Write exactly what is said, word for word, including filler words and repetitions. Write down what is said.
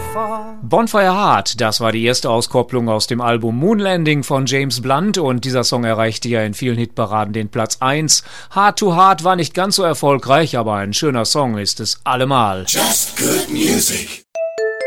Bonfire Heart, das war die erste Auskopplung aus dem Album Moonlanding von James Blunt und dieser Song erreichte ja in vielen Hitparaden den Platz eins. Heart to Heart war nicht ganz so erfolgreich, aber ein schöner Song ist es allemal. Just good music.